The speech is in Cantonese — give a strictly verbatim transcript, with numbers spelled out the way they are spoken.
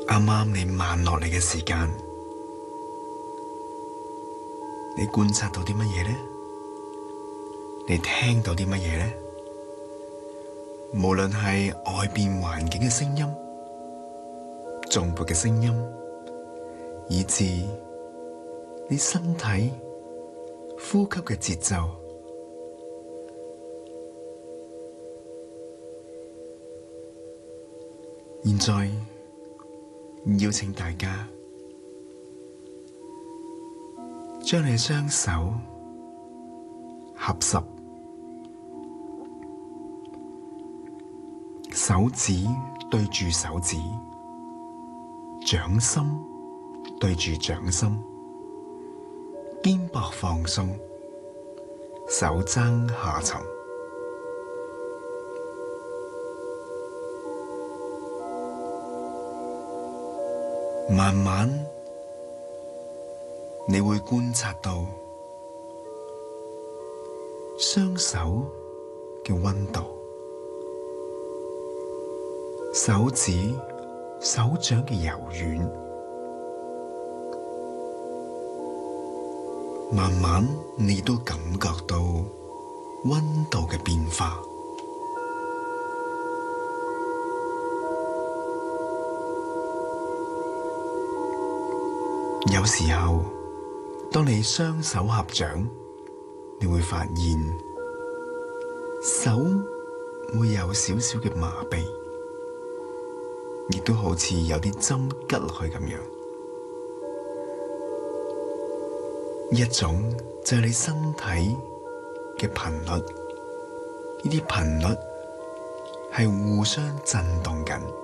啱啱你慢落嚟嘅時間，你觀察到啲乜嘢呢？你聽到啲乜嘢呢？無論係外邊環境嘅聲音、頌缽嘅聲音，以至你身體呼吸嘅節奏。現在邀請大家將你雙手合十，手指對住手指，掌心對住掌心，肩膊放鬆，手踭下沉。慢慢，你會觀察到雙手嘅溫度，手指、手掌嘅柔軟。慢慢，你都感覺到溫度嘅變化。有時候，當你雙手合掌，你會發現手會有少少嘅麻痹，亦都好似有啲針拮落去咁樣。一種就係你身體嘅頻率，呢啲頻率係互相震動緊。